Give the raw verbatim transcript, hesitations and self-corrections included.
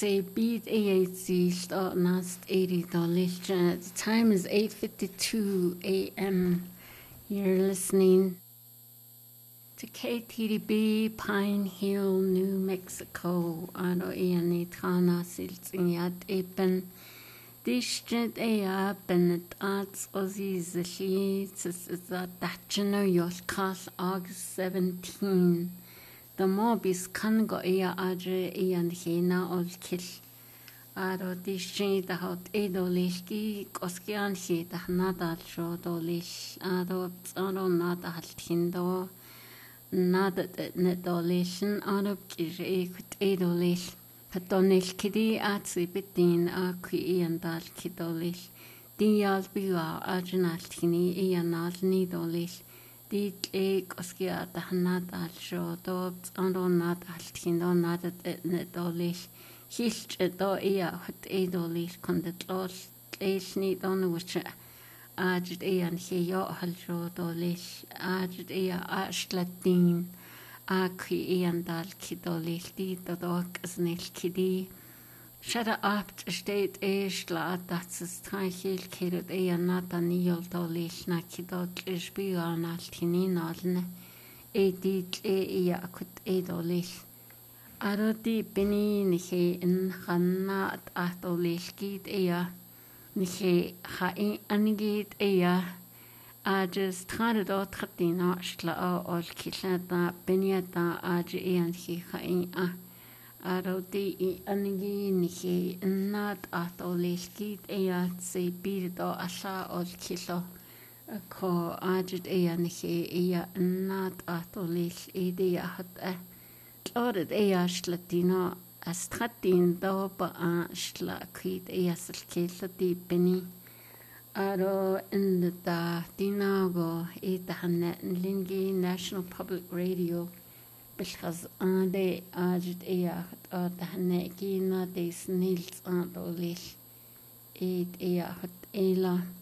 Say beat A A C start nast eighty dollars. The time is eight fifty two a m. You're listening to K T D B Pine Hill, New Mexico. Aro iani tana siltsinyat epen. District ea benet arts ozis zli tsisa dachino yolkas August seventeenth. The mobis kan go ea adre ean hena ol kill. Aro district the hot edolishki koskian he the nadal sho dolish. Aro aro nadal hindo. Nada nedolation aro kire ekut edolish. Patonil kidi atsi bitin a qui and dal kidolish. Dial biwa arginal tini ianal nidolish. Di e koskia the hanad al sho dobs and on not altindo nadat nedolish. Hilt do ea hut edolish condet los leish need on which agit ean he yo hal sho dolish. Agit ea ashlatin. Aki ian dal kidolish di dodok as nil kidi. Shada apt state eish la datsis tranquil kirut ian nata niol dolish na kidot ish bigan al tinin alne. E dit e ia kut e dolish. Arodi bini nihe in hanna at atolish git ea. Nihe ha in anigit ea. Ajes trade do tratina shla ol kilata beniata aj ian hi khain a arodi i anigi nihi nat atolishkit ea se birdo asha ol kilo ko aj ian hi ea nat atolish idea hat a orid ea shlatina astratin do ba shla kit ea salkilati beni Aro in the Dinago Etahanet Lingi National Public Radio Bishaz Ade Ajit Ea or the Hanekina de Snils Aunt Olish Ed Ea Ela